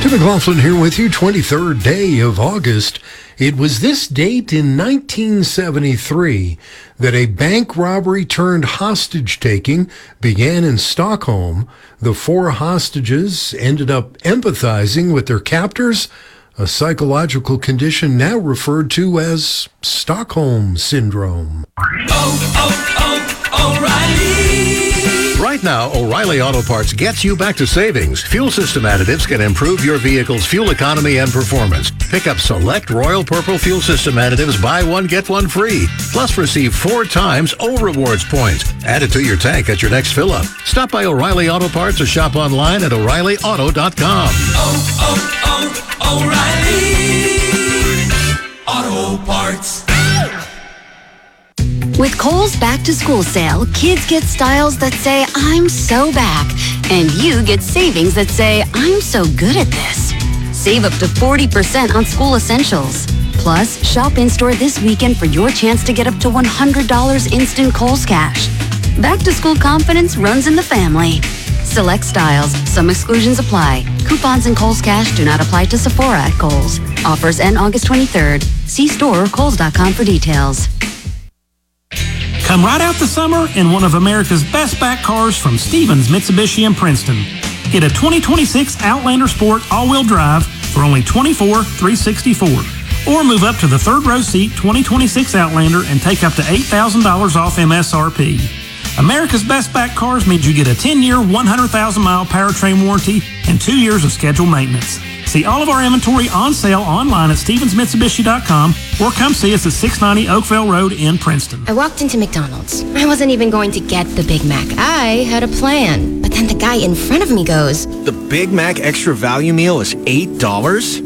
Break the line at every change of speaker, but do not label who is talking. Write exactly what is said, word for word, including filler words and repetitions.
Tim McLaughlin here with you, twenty-third day of August. It was this date in nineteen seventy-three that a bank robbery turned hostage-taking began in Stockholm. The four hostages ended up empathizing with their captors, a psychological condition now referred to as Stockholm Syndrome.
Oh, oh, oh, O'Reilly!
Right now, O'Reilly Auto Parts gets you back to savings. Fuel system additives can improve your vehicle's fuel economy and performance. Pick up select Royal Purple fuel system additives, buy one, get one free. Plus, receive four times O Rewards points. Add it to your tank at your next fill-up. Stop by O'Reilly Auto Parts or shop online at O'Reilly Auto dot com.
Oh, oh, oh, O'Reilly Auto Parts.
With Kohl's back-to-school sale, kids get styles that say, I'm so back. And you get savings that say, I'm so good at this. Save up to forty percent on school essentials. Plus, shop in-store this weekend for your chance to get up to one hundred dollars instant Kohl's cash. Back-to-school confidence runs in the family. Select styles. Some exclusions apply. Coupons and Kohl's cash do not apply to Sephora at Kohl's. Offers end August twenty-third. See store or kohls dot com for details.
Come right out the summer in one of America's best back cars from Stevens Mitsubishi in Princeton. Get a twenty twenty-six Outlander Sport all-wheel drive for only twenty-four thousand three hundred sixty-four dollars. Or move up to the third row seat twenty twenty-six Outlander and take up to eight thousand dollars off M S R P. America's best back cars means you get a ten-year, one hundred thousand mile powertrain warranty and two years of scheduled maintenance. See all of our inventory on sale online at Stevens Mitsubishi dot com or come see us at six ninety Oakville Road in Princeton.
I walked into McDonald's. I wasn't even going to get the Big Mac. I had a plan. But then the guy in front of me goes,
The Big Mac Extra Value Meal is eight dollars?